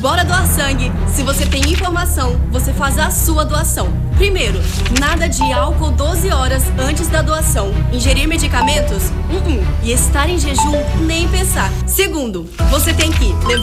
Bora doar sangue! Se você tem informação, você faz a sua doação. Primeiro, nada de álcool 12 horas antes da doação. Ingerir medicamentos? E estar em jejum? Nem pensar. Segundo, você tem que levar